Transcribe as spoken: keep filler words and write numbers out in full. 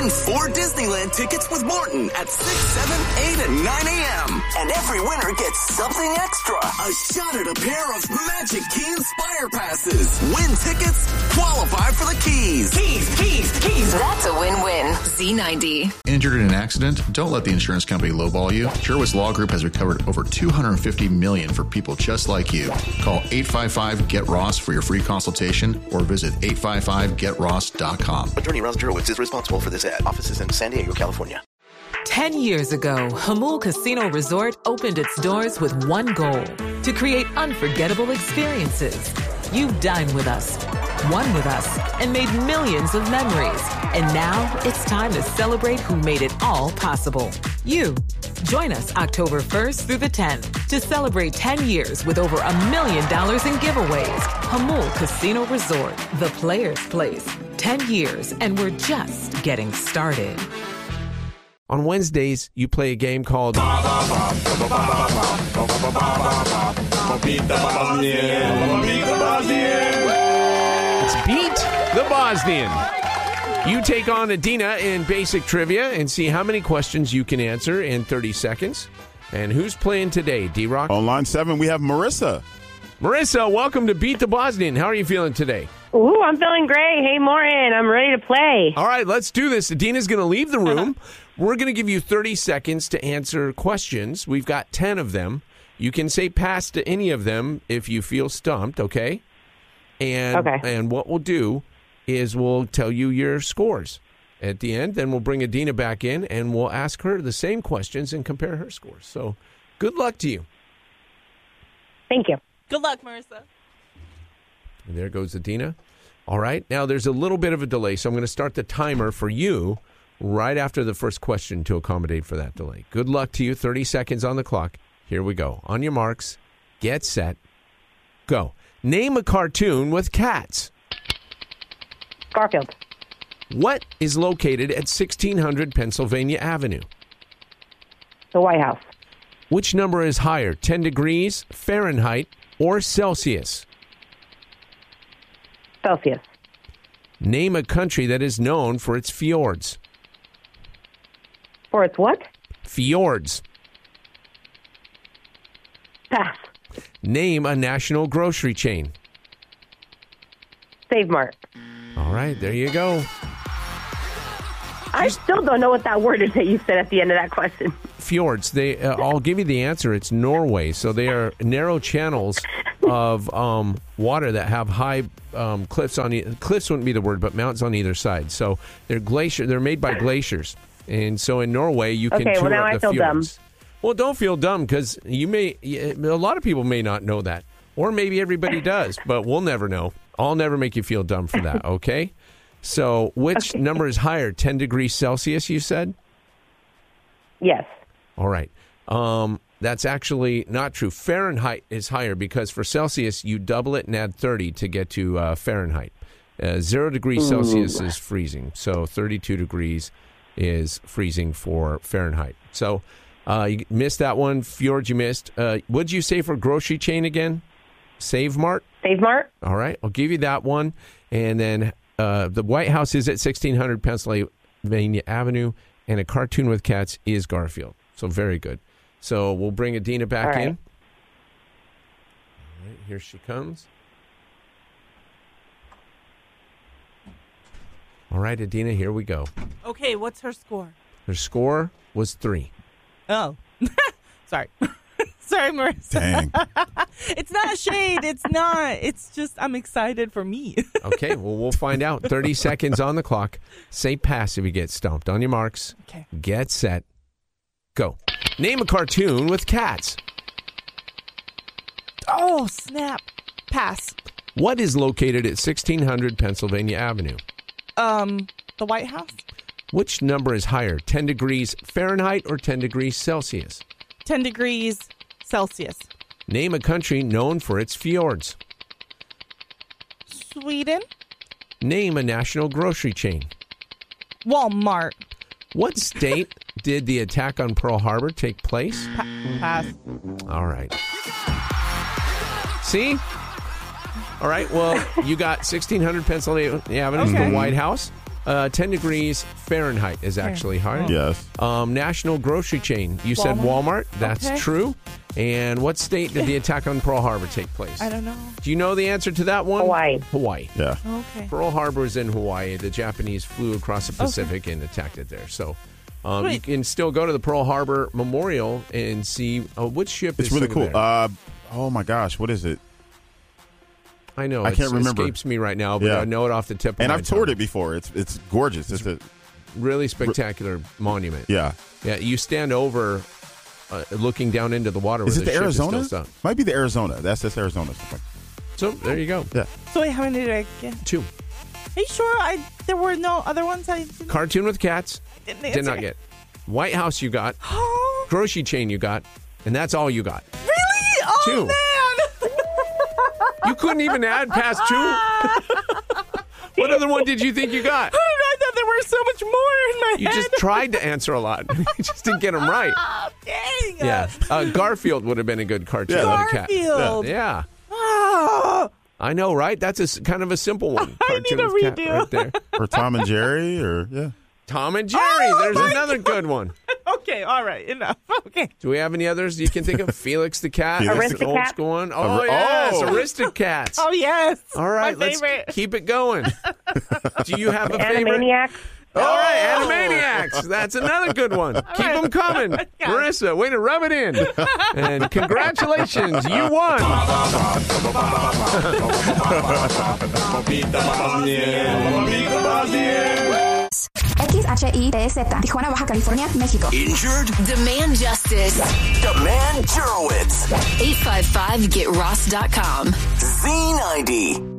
Win four Disneyland tickets with Morton at six, seven, eight, and nine a.m. And every winner gets something extra. A shot at a pair of Magic Key Inspire passes. Win tickets, qualify for the keys. Keys, keys, keys. That's a win-win. Z ninety. Injured in an accident? Don't let the insurance company lowball you. Sherwitz Law Group has recovered over two hundred fifty million dollars for people just like you. Call eight five five, get ross for your free consultation or visit eight five five get ross dot com. Attorney Ron Sherwitz is responsible for this ad. Offices in San Diego, California. Ten years ago, Hamul Casino Resort opened its doors with one goal: to create unforgettable experiences. You dined with us, won with us, and made millions of memories. And now it's time to celebrate who made it all possible. You. Join us October first through the tenth to celebrate ten years with over a million dollars in giveaways. Hamul Casino Resort, the players' place. ten years, and we're just getting started. On Wednesdays, you play a game called Beat the Bosnian. Beat the Bosnian. It's Beat the Bosnian. You take on Adina in basic trivia and see how many questions you can answer in thirty seconds. And who's playing today, D-Rock? On line seven, we have Marissa. Marissa, welcome to Beat the Bosnian. How are you feeling today? Ooh, I'm feeling great. Hey, Morton, I'm ready to play. All right, let's do this. Adina's going to leave the room. We're going to give you thirty seconds to answer questions. We've got ten of them. You can say pass to any of them if you feel stumped, okay? And, okay. And what we'll do is we'll tell you your scores at the end. Then we'll bring Adina back in, and we'll ask her the same questions and compare her scores. So good luck to you. Thank you. Good luck, Marissa. And there goes Adina. All right. Now, there's a little bit of a delay, so I'm going to start the timer for you right after the first question to accommodate for that delay. Good luck to you. thirty seconds on the clock. Here we go. On your marks, get set, go. Name a cartoon with cats. Garfield. What is located at sixteen hundred Pennsylvania Avenue? The White House. Which number is higher, ten degrees Fahrenheit or Celsius? Celsius. Name a country that is known for its fjords. For its what? Fjords. Pass. Name a national grocery chain. Save Mart. All right, there you go. I still don't know what that word is that you said at the end of that question. Fjords. They. Uh, I'll give you the answer. It's Norway. So they are narrow channels of um, water that have high um, cliffs on. E- cliffs wouldn't be the word, but mountains on either side. So they're glacier. They're made by glaciers, and so in Norway you can okay, tour well, now the I feel fjords. dumb. Well, don't feel dumb because you may. A lot of people may not know that, or maybe everybody does, but we'll never know. I'll never make you feel dumb for that. Okay. So which okay. number is higher? ten degrees Celsius, you said? Yes. All right. Um, that's actually not true. Fahrenheit is higher because for Celsius, you double it and add thirty to get to uh, Fahrenheit. Uh, zero degrees Ooh. Celsius is freezing. So thirty-two degrees is freezing for Fahrenheit. So uh, you missed that one. Fjord, you missed. Uh, what did you say for grocery chain again? Save Mart? Save Mart. All right. I'll give you that one. And then uh, the White House is at sixteen hundred Pennsylvania Avenue, and a cartoon with cats is Garfield. So very good. So we'll bring Adina back All right. in. All right, here she comes. All right, Adina, here we go. Okay, what's her score? Her score was three. Oh. Sorry. Sorry, Marissa. Dang. It's not shade. It's not. It's just I'm excited for me. Okay, well, we'll find out. thirty seconds on the clock. Say pass if you get stumped. On your marks. Okay. Get set. Go. Name a cartoon with cats. Oh, snap. Pass. What is located at sixteen hundred Pennsylvania Avenue? Um, the White House? Which number is higher, ten degrees Fahrenheit or ten degrees Celsius? ten degrees Celsius. Name a country known for its fjords. Sweden? Name a national grocery chain. Walmart. What state did the attack on Pearl Harbor take place? Pa- pass. All right. See? All right, well, you got sixteen hundred Pennsylvania Avenue, Okay. the White House. Uh, ten degrees Fahrenheit is actually higher. Yes. Um, national grocery chain. You said Walmart. That's Okay. true. And what state did the attack on Pearl Harbor take place? I don't know. Do you know the answer to that one? Hawaii. Hawaii. Yeah. Okay. Pearl Harbor is in Hawaii. The Japanese flew across the Pacific and attacked it there. So um, you Wait. can still go to the Pearl Harbor Memorial and see uh, which ship It's is really sunk cool. there. Uh, oh my gosh, what is it? I know. I it's- can't remember. It escapes me right now, but Yeah. I know it off the tip of And my I've toured tongue. it before. It's it's gorgeous. It's a Really spectacular monument. yeah. Yeah, you stand over uh, looking down into the water. Is where it the the ship is Arizona? still sunk. Might be the Arizona. That's that's Arizona. Something. So there you go. Yeah. So wait, how many did I get? Two. Are you sure I there were no other ones I didn't, Cartoon with cats. didn't Did answer? not get. White House you got. Oh, Grocery chain you got. And that's all you got. really? Oh, Two. man. You couldn't even add past two? What other one did you think you got? I don't know. I thought there were so much more in my You head. just tried to answer a lot. You just didn't get them right. Oh, dang. Yeah. Uh, Garfield would have been a good cartoon with a cat. Garfield. Yeah. Oh, I know, right? That's a s kind of a simple one. I Cartoon need a with cat redo. right there. Or Tom and Jerry, or yeah. Tom and Jerry. Oh, There's my another good one. okay. All right. Enough. Okay. Do we have any others you can think of? Felix the cat. Felix That's an old Aristocat. school one. Oh, Ari- yes. oh. Aristocats. Oh, yes. All right. My Let's favorite. keep it going. Do you have a favorite? Animaniacs. All right, Animaniacs. That's another good one. Keep them coming. Marissa, way to rub it in. And congratulations, you won. X H I T Z, Tijuana, Baja California, México. Injured? Demand justice. Demand Jurowitz. eight five five get ross dot com. Z ninety.